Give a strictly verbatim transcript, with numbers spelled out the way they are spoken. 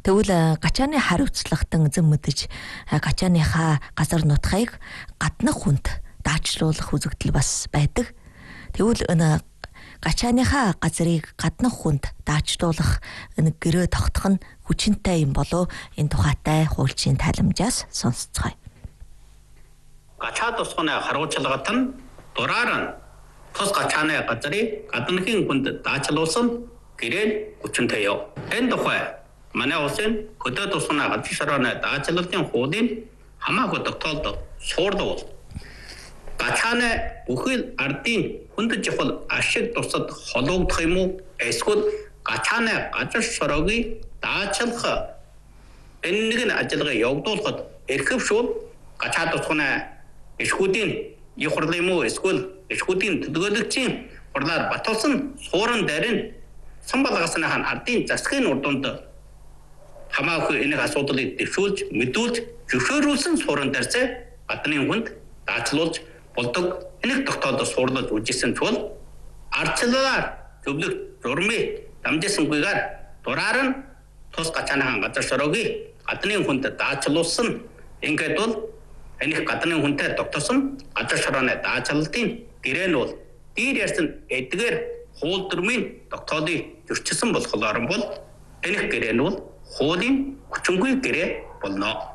Тэгвэл гачааны хариуцлагатан зэн мэдэж гачааныхаа газар нутгийг гаднах хүнд даачлуулах үзэгдэл бас байдаг. Тэгвэл энэ гачааныхаа газрыг гаднах хүнд даачлуулах энэ гэрээ тогтох нь хүчинтэй юм болов энэ тухайтай хуульчийн тайлбаржаас сонсцгоё. Гачаа тусганы хариуцлагат нь дураар нь тус гачааны газрыг гадныхын хүнд даачлуулсан гэрээ хүчинтэй юу. Энэ тухай манай улсын хөдөө тусганы газар шорооны даачлалтын хуулийн хамаагүй тогтоолд суурдаг. Гачааны бүхэл ардын хүнд чухал ашиг тусад холбогдох юм уу? Эсвэл гачааны газар шороогийн даачлах энэ нэг нь ажиллагаа явуулахад эрхэв шууд гачаа тусганы ишгүүдийн их хурлын юм уу? Эсвэл ишгүүдийн төлөөлөгчийн хурлаар баталсан суурин дээр самбалагасны хан ардын засгийн урдунд хамаагүй энэ асуудлыг дэвшүүлж мэдүүлж зөвшөөрүүлсэн суурин дээрээ гадны хүнд даачлуулж болдог. Энэ тогтоолд суурлаж үжигсэн тул ардчлалаар зөвлөх журмыг дамжсангүйгээр дураар нь тус гачааныхан газар шороогийн гадны хүнд даачлуулсан. Ингээд бол энэ гадны хүнтэй тогтосон газар шорооны даачлалтын гэрээ нь бол дээр ярьсан эдгээр хууль дүрмийн тогтоолыг зөрчилсөн болохоор бол энэ гэрээ нь бол хуулийн хүчингүй гэрээ болно.